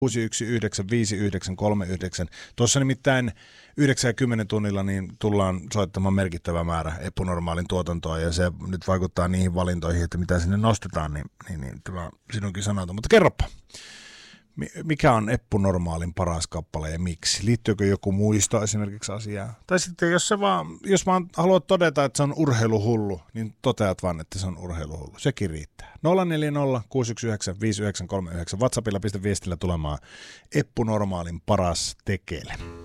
6195939. Tuossa nimittäin 9 tunnilla niin tullaan soittamaan merkittävä määrä epänormaalin tuotantoa, ja se nyt vaikuttaa niihin valintoihin, että mitä sinne nostetaan, niin tämä sinunkin sanota. Mutta kerropa, mikä on epänormaalin paras kappale ja miksi? Liittyykö joku muisto esimerkiksi asiaan? Tai sitten jos vaan haluat todeta, että se on urheiluhullu, niin toteat vaan, että se on urheiluhullu. Sekin riittää. 040 619 5939. WhatsAppilla viestillä tulemaan epänormaalin paras tekele.